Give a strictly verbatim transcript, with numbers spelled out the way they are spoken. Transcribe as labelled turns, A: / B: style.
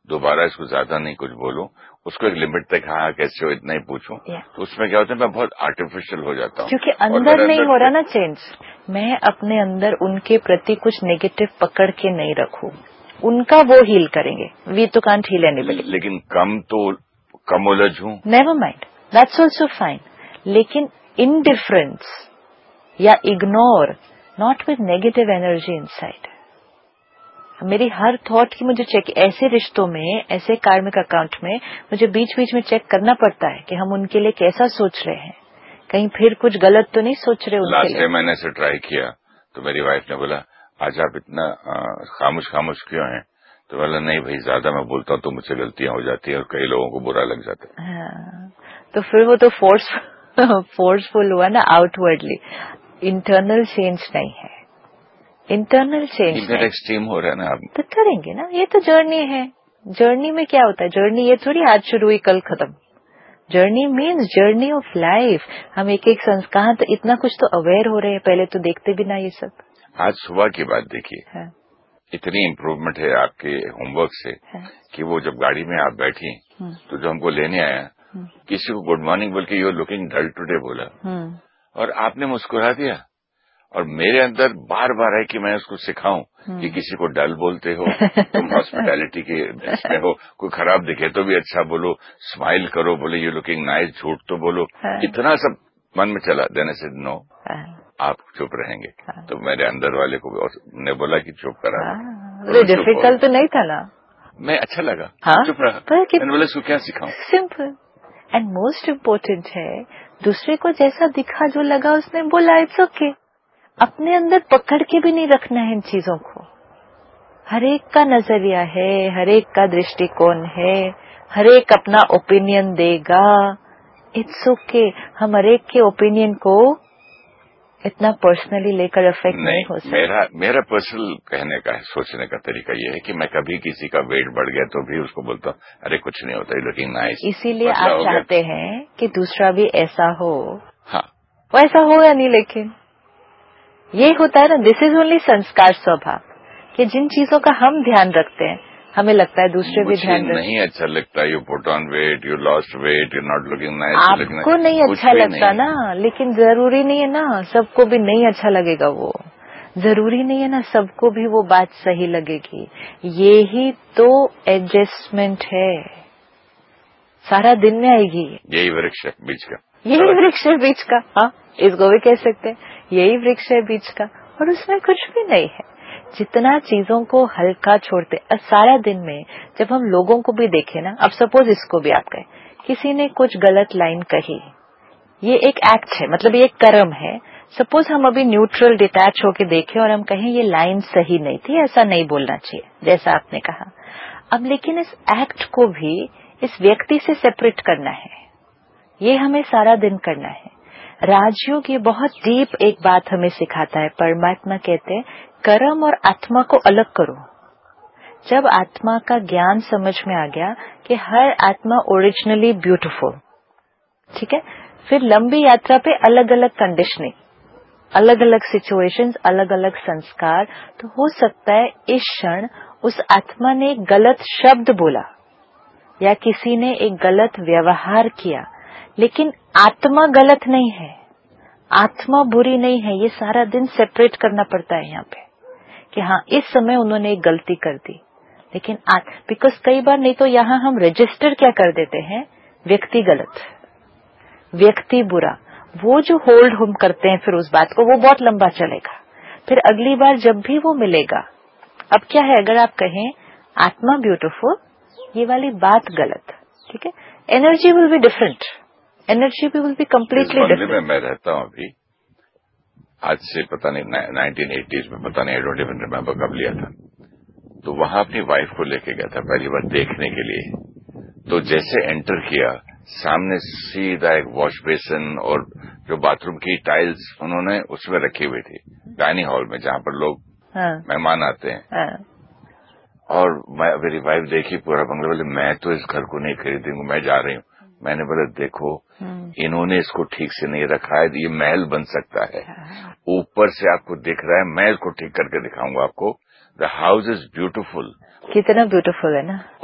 A: दोबारा इसको ज्यादा नहीं कुछ बोलूं, उसको एक लिमिट तक हाँ कैसे हो इतना ही पूछूं, तो उसमें क्या होता है मैं बहुत आर्टिफिशियल हो जाता हूँ
B: क्योंकि अंदर नहीं हो रहा ना चेंज। मैं अपने अंदर उनके प्रति कुछ नेगेटिव पकड़ के नहीं रखूं, उनका वो हील करेंगे, वी तो कांट हील एनीबॉडी।
A: लेकिन कम तो कम उलझ हूं,
B: never mind, that's also fine, लेकिन इनडिफरेंस या ignore, not with negative energy inside. मेरी हर थॉट की मुझे चेक, ऐसे रिश्तों में, ऐसे कार्मिक अकाउंट में मुझे बीच बीच में चेक करना पड़ता है कि हम उनके लिए कैसा सोच रहे हैं, कहीं फिर कुछ गलत तो नहीं सोच रहे उनके लिए।
A: लास्ट टाइम मैंने इसे ट्राई किया तो मेरी वाइफ ने बोला आज आप इतना खामोश खामोश क्यों हैं, तो बोला नहीं भाई ज्यादा मैं बोलता हूँ तो मुझसे गलतियां हो जाती हैं और कई लोगों को बुरा लग जाता है।
B: हाँ, तो फिर वो तो फोर्स फोर्सफुल हुआ ना आउटवर्डली, इंटरनल चेंज नहीं है, इंटरनल चेंज
A: इधर एक्सट्रीम हो रहा है ना, आप
B: तो करेंगे ना, ये तो जर्नी है। जर्नी में क्या होता है, जर्नी ये थोड़ी आज शुरू हुई कल खत्म, journey means journey of life. हम एक एक संस्कार तो इतना कुछ तो अवेयर हो रहे हैं, पहले तो देखते भी ना ये सब।
A: आज सुबह की बात देखिए,
B: हाँ,
A: इतनी इम्प्रूवमेंट है आपके होमवर्क से,
B: हाँ, कि
A: कि वो जब गाड़ी में आप बैठी तो जो हमको लेने आया किसी को गुड मॉर्निंग बोल के you are looking dull today बोला और आपने मुस्कुरा दिया, और मेरे अंदर बार बार है कि मैं उसको सिखाऊं कि किसी को डल बोलते हो तुम हॉस्पिटैलिटी के इसमें हो, कोई खराब दिखे तो भी अच्छा बोलो, स्माइल करो, बोले यू लुकिंग नाइस, झूठ तो बोलो, इतना सब मन में चला। देने से नो आप चुप रहेंगे, तो मेरे अंदर वाले को ने बोला कि चुप करा दो।
B: डिफिकल्ट तो नहीं था ना,
A: मैं अच्छा लगा,
B: हाँ?
A: चुप रहा, मैंने बोला इसको क्या सिखाऊं।
B: सिंपल एंड मोस्ट इम्पोर्टेंट है, दूसरे को जैसा दिखा जो लगा उसने बोला, इट्स ओके। अपने अंदर पकड़ के भी नहीं रखना है इन चीजों को। हर एक का नजरिया है, हर एक का दृष्टिकोण है, हर एक अपना ओपिनियन देगा, इट्स ओके। हम हर एक के ओपिनियन को इतना पर्सनली लेकर अफेक्ट नहीं, नहीं हो सकता।
A: मेरा मेरा पर्सनल कहने का है, सोचने का तरीका ये है कि मैं कभी किसी का वेट बढ़ गया तो भी उसको बोलता हूँ अरे कुछ नहीं होता, लुकिंग नाइस।
B: इसीलिए आप चाहते हैं कि दूसरा भी ऐसा हो।
A: हाँ,
B: वैसा हो या नहीं, लेकिन ये होता है ना, दिस इज ओनली संस्कार स्वभाव, कि जिन चीजों का हम ध्यान रखते हैं हमें लगता है दूसरे भी ध्यान रखते।
A: नहीं अच्छा लगता, you put on wait, you lost weight, you not looking nice.
B: आपको नहीं अच्छा लगता ना, लेकिन जरूरी नहीं है ना सबको भी नहीं अच्छा लगेगा, वो जरूरी नहीं है ना सबको भी वो बात सही लगेगी। ये ही तो एडजस्टमेंट है, सारा दिन में आएगी।
A: यही वृक्ष है बीच का,
B: यही वृक्ष है बीच का, हाँ इसको भी कह सकते हैं, यही वृक्ष है बीच का, और उसमें कुछ भी नहीं है। जितना चीजों को हल्का छोड़ते, सारा दिन में जब हम लोगों को भी देखें ना, अब सपोज इसको भी आप कहें, किसी ने कुछ गलत लाइन कही, ये एक एक्ट है, मतलब ये एक कर्म है। सपोज हम अभी न्यूट्रल डिटैच होके देखें और हम कहें ये लाइन सही नहीं थी, ऐसा नहीं बोलना चाहिए जैसा आपने कहा। अब लेकिन इस एक्ट को भी इस व्यक्ति से सेपरेट करना है, ये हमें सारा दिन करना है। राजयोग ये बहुत डीप एक बात हमें सिखाता है। परमात्मा कहते हैं कर्म और आत्मा को अलग करो। जब आत्मा का ज्ञान समझ में आ गया कि हर आत्मा ओरिजिनली ब्यूटीफुल, ठीक है, फिर लंबी यात्रा पे अलग अलग कंडीशनिंग, अलग अलग सिचुएशंस, अलग अलग संस्कार, तो हो सकता है इस क्षण उस आत्मा ने एक गलत शब्द बोला या किसी ने एक गलत व्यवहार किया, लेकिन आत्मा गलत नहीं है, आत्मा बुरी नहीं है। ये सारा दिन सेपरेट करना पड़ता है यहाँ पे कि हाँ इस समय उन्होंने एक गलती कर दी, लेकिन बिकॉज कई बार नहीं तो यहाँ हम रजिस्टर क्या कर देते हैं, व्यक्ति गलत, व्यक्ति बुरा, वो जो होल्ड हम करते हैं फिर उस बात को, वो बहुत लंबा चलेगा। फिर अगली बार जब भी वो मिलेगा, अब क्या है, अगर आप कहें आत्मा ब्यूटीफुल, ये वाली बात गलत, ठीक है, energy will be different, energy भी विल बी कम्प्लीटली डिफरेंट।
A: मैं रहता हूँ अभी, आज से पता नहीं नाइनटीन एटीज़ में, पता नहीं आई डोंट इवन रिमेम्बर कब लिया था, तो वहां अपनी वाइफ को लेके गया था पहली बार देखने के लिए। तो जैसे एंटर किया, सामने सीधा एक वॉश बेसिन और जो बाथरूम की टाइल्स उन्होंने उसमें रखी हुई थी डाइनिंग हॉल में, जहां पर लोग हाँ, मेहमान आते हैं हाँ, और मैं मेरी वाइफ देखी पूरा बंगला, बोले मैं तो इस घर को नहीं खरीदूंगी, मैं जा रही हूँ। मैंने बोला देखो इन्होंने इसको ठीक से नहीं रखा है, ये महल बन सकता है, ऊपर से आपको दिख रहा है, मैं इसको ठीक करके दिखाऊंगा आपको। द हाउस इज ब्यूटीफुल,
B: कितना ब्यूटीफुल है ना।